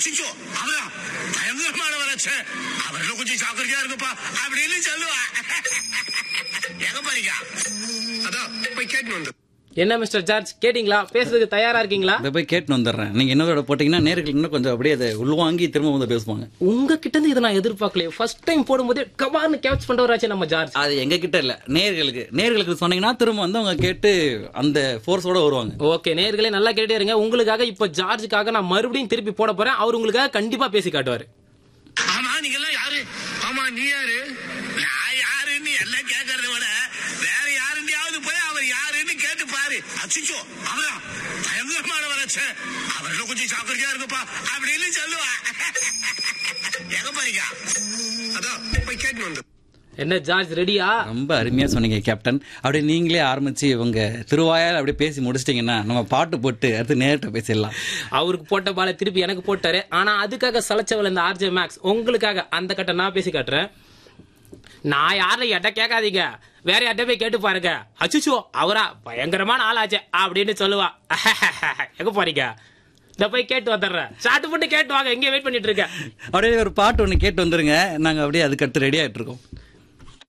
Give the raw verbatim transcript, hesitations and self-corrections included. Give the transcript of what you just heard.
அச்சோ அவரா பயங்கரமானவராச்சே, அவர்ல கொஞ்சம் ஜாக்கிரதையா இருங்கப்பா அப்படின்னு சொல்லுவா. எங்க பாருங்க அதான் போய் கேட்டு வந்து. என்ன மிஸ்டர் ஜார்ஜ் கேட்டீங்களா? பேசுறதுக்கு தயாரா இருக்கீங்களா? அதை போய் கேட்டு வந்துடுறேன். நீங்க என்னதோட போட்டீங்கன்னா நேர்கள் இன்னும் கொஞ்சம் அப்படியே அதை உள்வாங்கி திரும்ப வந்து பேசுவாங்க. உங்ககிட்ட இருந்து இதை நான் எதிர்பார்க்கலையே. ஃபர்ஸ்ட் டைம் போடும்போது கமான்னு கேட்ச் பண்றவராச்சே நம்ம ஜார்ஜ். அது எங்க கிட்ட இல்ல, நேர்களுக்கு நேர்களுக்கு சொன்னீங்கன்னா திரும்ப வந்து அவங்க கேட்டு அந்த ஃபோர்ஸோட வருவாங்க. ஓகே நேர்களே நல்லா கேட்டே இருங்க. உங்களுக்காக இப்ப ஜார்ஜுக்காக நான் மறுபடியும் திருப்பி போட போறேன். அவர் உங்களுக்காக கண்டிப்பா பேசி காட்டுவாரு. ஆமா நீங்க எல்லாம் யாரு? ஆமா நீ யாரு? நான் யாருன்னு எல்லாம் கேட்கறத விட வேற யாருந்தையாவது போய் அவர் யாருன்னு கேட்டு பாரு. அச்சோ அவரா பயங்கரமானவராச்சே, அவர்ல கொஞ்சம் ஜாக்கிரதையா இருங்கப்பா அப்படின்னு சொல்லுவா. எங்க பாருங்க அதான் போய் கேட்டு வந்து. என்ன ஜார்ஜ் ரெடியா? ரொம்ப அருமையா சொன்னீங்க கேப்டன். அப்படியே நீங்களே ஆரம்பிச்சு உங்க திருவாயால் அப்படியே பேசி முடிச்சிட்டீங்கன்னா நம்ம பாட்டு போட்டு அடுத்து நேரத்தை பேசிடலாம். அவருக்கு போட்ட பால திருப்பி எனக்கு போட்டாரு. ஆனா அதுக்காக சலைச்சவள் இந்த ஆர்ஜே மேக்ஸ் உங்களுக்காக அந்த கட்ட நான் பேசி காட்டுறேன். நான் யாரும் எட்ட கேட்காதீங்க, வேற யார்ட்ட போய் கேட்டு பாருங்க. அச்சுச்சோ அவரா பயங்கரமான ஆளாச்சே அப்படின்னு சொல்லுவா. எங்க போறீங்க? இந்த போய் கேட்டு வந்துடுறேன். சாட்டு போட்டு கேட்டு வாங்க, எங்கே வெயிட் பண்ணிட்டு இருக்கேன். அப்படியே ஒரு பாட்டு ஒண்ணு கேட்டு வந்துருங்க. நாங்க அப்படியே அதுக்கு அடுத்து ரெடி ஆயிட்டு இருக்கோம்.